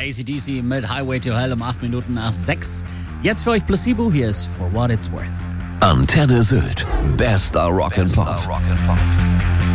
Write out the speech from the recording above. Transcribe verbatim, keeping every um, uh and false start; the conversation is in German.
A C D C mit Highway to Hell um acht Minuten nach sechs. Jetzt für euch Placebo, hier ist For What It's Worth. Antenne Sylt, bester Rock'n'Pop.